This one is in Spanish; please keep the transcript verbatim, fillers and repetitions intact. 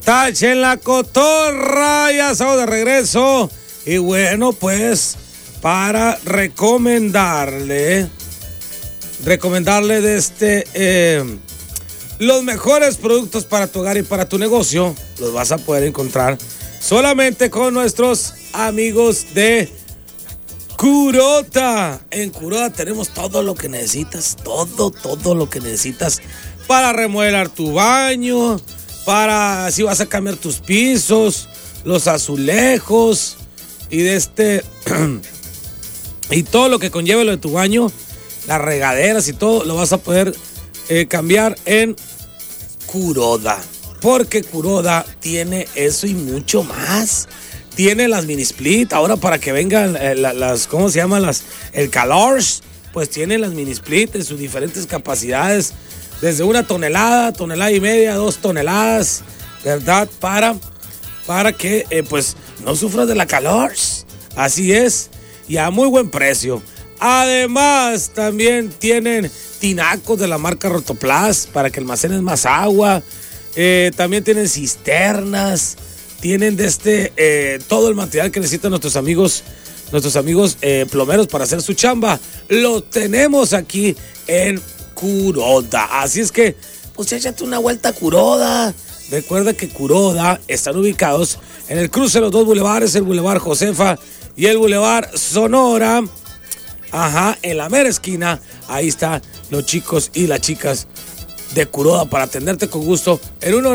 Tache en la cotorra, ya estamos de regreso. Y bueno, pues para recomendarle, recomendarle de este, eh, los mejores productos para tu hogar y para tu negocio, los vas a poder encontrar solamente con nuestros amigos de Curoda. En Curoda tenemos todo lo que necesitas, todo, todo lo que necesitas para remodelar tu baño, para si vas a cambiar tus pisos, los azulejos y de este y todo lo que conlleve lo de tu baño, las regaderas y todo, lo vas a poder eh, cambiar en Curoda, porque Curoda tiene eso y mucho más. Tiene las mini split, ahora para que vengan eh, la, las, ¿cómo se llaman? Las, el Calors, pues tiene las mini split en sus diferentes capacidades, desde una tonelada, tonelada y media, dos toneladas, ¿verdad? Para, para que, eh, pues, no sufras de la Calors, así es, y a muy buen precio. Además, también tienen tinacos de la marca Rotoplas para que almacenes más agua, eh, también tienen cisternas, tienen de este eh, todo el material que necesitan nuestros amigos, nuestros amigos eh, plomeros para hacer su chamba. Lo tenemos aquí en Curoda. Así es que, pues échate una vuelta a Curoda. Recuerda que Curoda están ubicados en el cruce de los dos bulevares, el Boulevard Josefa y el Boulevard Sonora. Ajá, en la mera esquina. Ahí están los chicos y las chicas de Curoda para atenderte con gusto en uno